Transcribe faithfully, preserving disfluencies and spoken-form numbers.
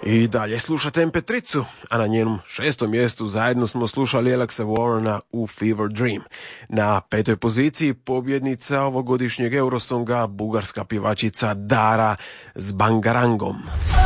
I dalje slušate em pe tri, a na njenom šestom mjestu zajedno smo slušali Alexa Warrena u Fever Dream. Na petoj poziciji pobjednica ovogodišnjeg Eurosonga, bugarska pjevačica Dara s Bangarangom.